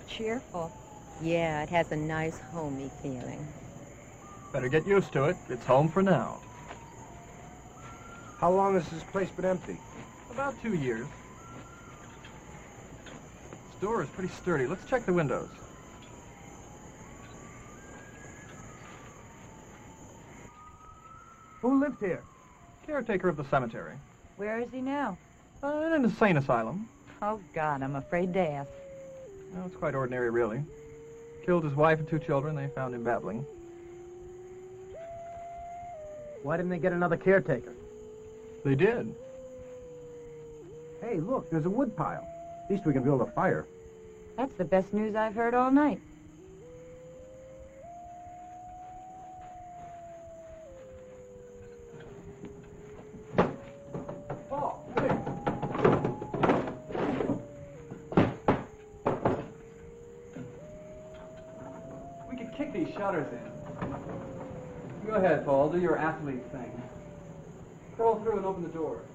cheerful. Yeah, it has a nice homey feeling. Better get used to it. It's home for now. How long has this place been empty? About 2 years. This door is pretty sturdy. Let's check the windows. Who lives here? Caretaker of the cemetery. Where is he now? In an insane asylum. Oh, God, I'm afraid to ask. No, it's quite ordinary, really. Killed his wife and 2 children. They found him babbling. Why didn't they get another caretaker? They did. Hey, look, there's a wood pile. At least we can build a fire. That's the best news I've heard all night. Paul, wait. We could kick these shutters in. Go ahead, Paul. Do your athlete thing. Crawl through and open the door.